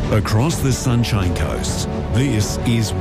Across the Sunshine Coast, this is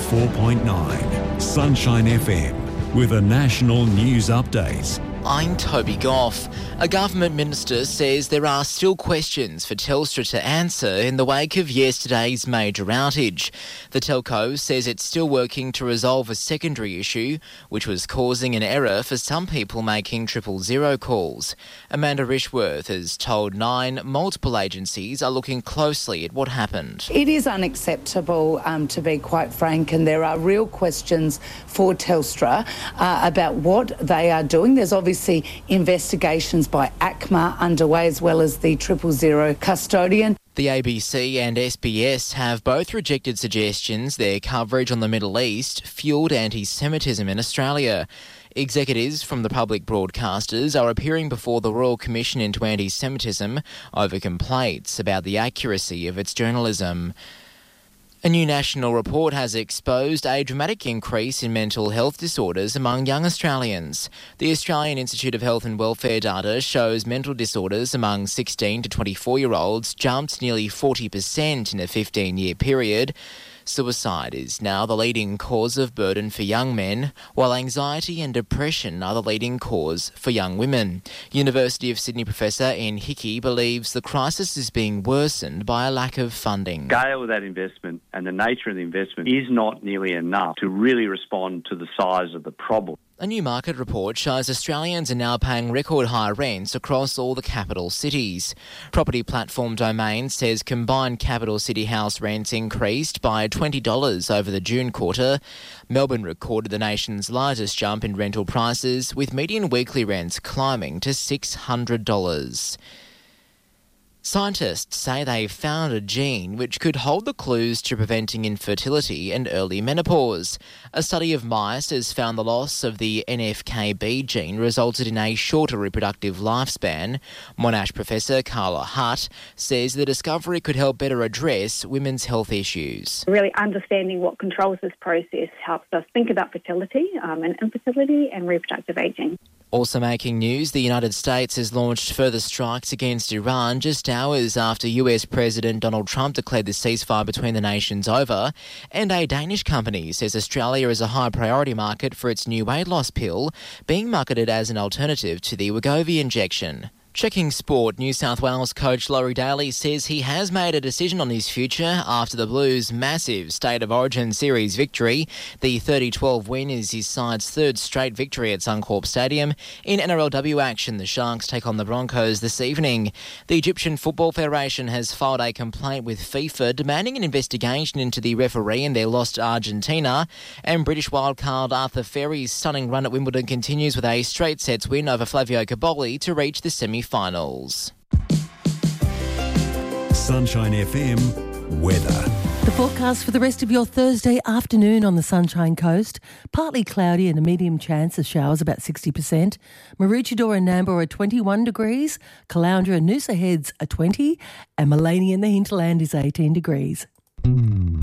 104.9 Sunshine FM with a national news update. I'm Toby Goff. A government minister says there are still questions for Telstra to answer in the wake of yesterday's major outage. The telco says it's still working to resolve a secondary issue, which was causing an error for some people making 000 calls. Amanda Rishworth has told Nine multiple agencies are looking closely at what happened. It is unacceptable, to be quite frank, and there are real questions for Telstra about what they are doing. There's obviously investigations by ACMA underway, as well as the 000 custodian. The ABC and SBS have both rejected suggestions their coverage on the Middle East fuelled anti-Semitism in Australia. Executives from the public broadcasters are appearing before the Royal Commission into Anti-Semitism over complaints about the accuracy of its journalism. A new national report has exposed a dramatic increase in mental health disorders among young Australians. The Australian Institute of Health and Welfare data shows mental disorders among 16 to 24-year-olds jumped nearly 40% in a 15-year period. Suicide is now the leading cause of burden for young men, while anxiety and depression are the leading cause for young women. University of Sydney professor Ian Hickey believes the crisis is being worsened by a lack of funding. The scale of that investment and the nature of the investment is not nearly enough to really respond to the size of the problem. A new market report shows Australians are now paying record high rents across all the capital cities. Property platform Domain says combined capital city house rents increased by $20 over the June quarter. Melbourne recorded the nation's largest jump in rental prices, with median weekly rents climbing to $600. Scientists say they've found a gene which could hold the clues to preventing infertility and early menopause. A study of mice has found the loss of the NFKB gene resulted in a shorter reproductive lifespan. Monash professor Carla Hutt says the discovery could help better address women's health issues. Really understanding what controls this process helps us think about fertility and infertility and reproductive ageing. Also making news, the United States has launched further strikes against Iran just hours after US President Donald Trump declared the ceasefire between the nations over, and a Danish company says Australia is a high priority market for its new weight loss pill, being marketed as an alternative to the Wegovy injection. Checking sport, New South Wales coach Laurie Daly says he has made a decision on his future after the Blues' massive State of Origin series victory. The 30-12 win is his side's third straight victory at Suncorp Stadium. In NRLW action, the Sharks take on the Broncos this evening. The Egyptian Football Federation has filed a complaint with FIFA demanding an investigation into the referee in their loss to Argentina. And British wildcard Arthur Ferry's stunning run at Wimbledon continues with a straight sets win over Flavio Caboli to reach the semi-finals. Sunshine FM weather. The forecast for the rest of your Thursday afternoon on the Sunshine Coast. Partly cloudy and a medium chance of showers, about 60%. Maroochydore and Nambour are 21 degrees. Caloundra and Noosa Heads are 20. And Maleny in the hinterland is 18 degrees.